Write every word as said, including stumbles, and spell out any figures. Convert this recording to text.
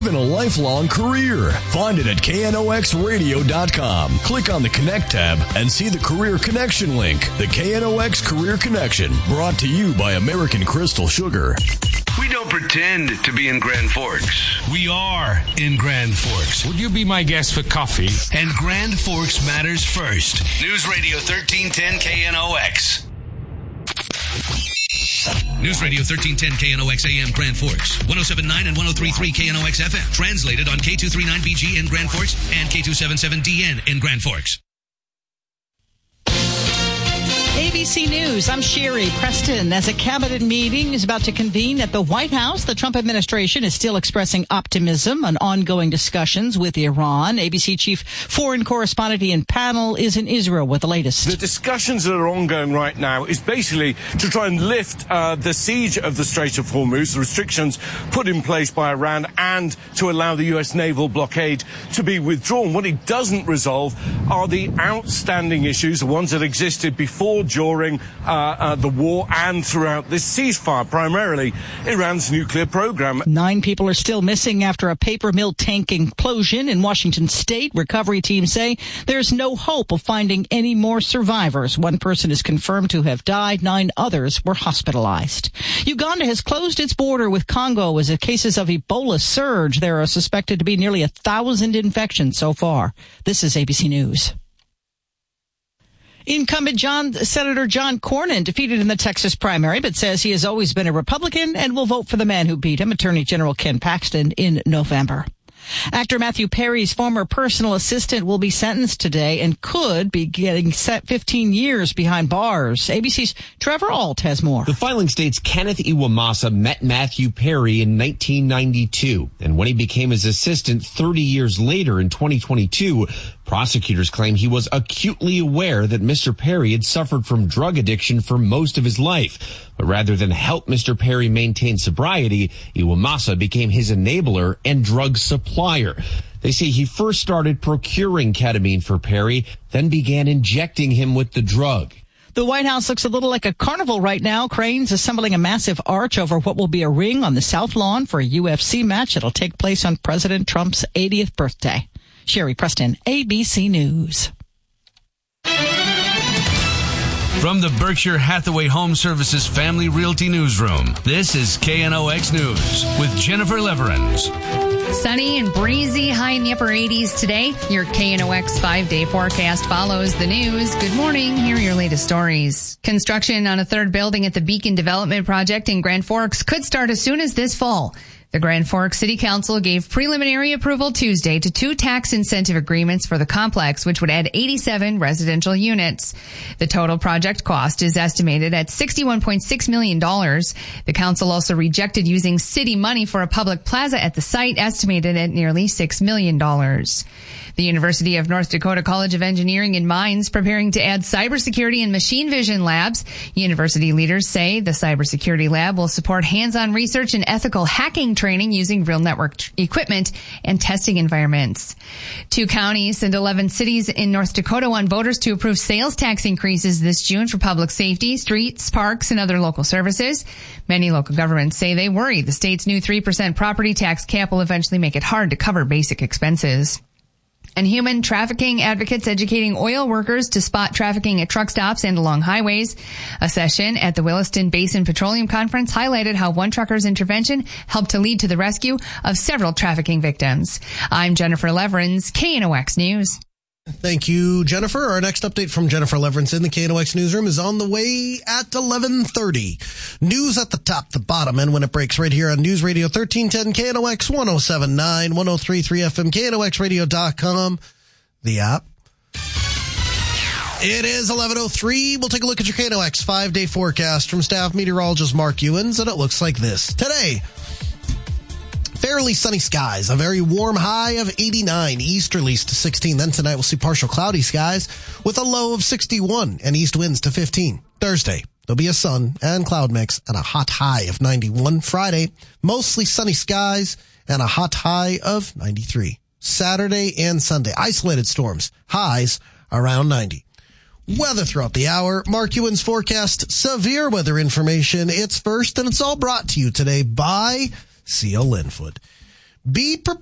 In a lifelong career. Find it at K N O X radio dot com. Click on the Connect tab and see the Career Connection link. The K N O X Career Connection, brought to you by American Crystal Sugar. We don't pretend to be in Grand Forks. We are in Grand Forks. Would you be my guest for coffee? And Grand Forks matters first. News Radio thirteen ten K N O X. News Radio thirteen ten K N O X A M Grand Forks, one oh seven point nine and one oh three point three K N O X F M. Translated on K two thirty-nine B G in Grand Forks and K two seventy-seven D N in Grand Forks. A B C News, I'm Sherry Preston. As a cabinet meeting is about to convene at the White House, the Trump administration is still expressing optimism on ongoing discussions with Iran. A B C chief foreign correspondent Ian Pannell is in Israel with the latest. The discussions that are ongoing right now is basically to try and lift uh, the siege of the Strait of Hormuz, the restrictions put in place by Iran, and to allow the U S naval blockade to be withdrawn. What it doesn't resolve are the outstanding issues, the ones that existed before, during uh, uh, the war and throughout this ceasefire, primarily Iran's nuclear program. Nine people are still missing after a paper mill tank implosion in Washington state. Recovery teams say there's no hope of finding any more survivors. One person is confirmed to have died. Nine others were hospitalized. Uganda has closed its border with Congo as cases of Ebola surge. There are suspected to be nearly a thousand infections so far. This is A B C News. Incumbent John, Senator John Cornyn defeated in the Texas primary, but says he has always been a Republican and will vote for the man who beat him, Attorney General Ken Paxton, in November. Actor Matthew Perry's former personal assistant will be sentenced today and could be getting set fifteen years behind bars. A B C's Trevor Ault has more. The filing states Kenneth Iwamasa met Matthew Perry in nineteen ninety-two, and when he became his assistant thirty years later in twenty twenty-two, prosecutors claim he was acutely aware that Mister Perry had suffered from drug addiction for most of his life. But rather than help Mister Perry maintain sobriety, Iwamasa became his enabler and drug supplier. They say he first started procuring ketamine for Perry, then began injecting him with the drug. The White House looks a little like a carnival right now. Cranes assembling a massive arch over what will be a ring on the South Lawn for a U F C match that'll take place on President Trump's eightieth birthday. Sherry Preston, A B C News. From the Berkshire Hathaway Home Services Family Realty Newsroom, this is K N O X News with Jennifer Leverins. Sunny and breezy, high in the upper eighties today. Your K N O X five-day forecast follows the news. Good morning. Here are your latest stories. Construction on a third building at the Beacon Development Project in Grand Forks could start as soon as this fall. The Grand Forks City Council gave preliminary approval Tuesday to two tax incentive agreements for the complex, which would add eighty-seven residential units. The total project cost is estimated at sixty-one point six million dollars. The council also rejected using city money for a public plaza at the site, estimated at nearly six million dollars. The University of North Dakota College of Engineering and Mines preparing to add cybersecurity and machine vision labs. University leaders say the cybersecurity lab will support hands-on research and ethical hacking training using real network tr- equipment and testing environments. Two counties and eleven cities in North Dakota want voters to approve sales tax increases this June for public safety, streets, parks, and other local services. Many local governments say they worry the state's new three percent property tax cap will eventually make it hard to cover basic expenses. And human trafficking advocates educating oil workers to spot trafficking at truck stops and along highways. A session at the Williston Basin Petroleum Conference highlighted how one trucker's intervention helped to lead to the rescue of several trafficking victims. I'm Jennifer Leverins, K N O X News. Thank you, Jennifer. Our next update from Jennifer Leverins in the K N O X newsroom is on the way at eleven thirty. News at the top, the bottom, and when it breaks right here on News Radio thirteen ten K N O X one oh seven point nine, one oh three point three F M, K N O X radio dot com, the app. It is eleven oh three. We'll take a look at your K N O X five-day forecast from staff meteorologist Mark Ewens, and it looks like this. Today, fairly sunny skies, a very warm high of eighty-nine, easterlies to sixteen. Then tonight we'll see partial cloudy skies with a low of sixty-one and east winds to fifteen. Thursday, there'll be a sun and cloud mix and a hot high of ninety-one. Friday, mostly sunny skies and a hot high of ninety-three. Saturday and Sunday, isolated storms, highs around ninety. Weather throughout the hour. Mark Ewens forecast severe weather information. It's first, and it's all brought to you today by C L Linfoot. Be prepared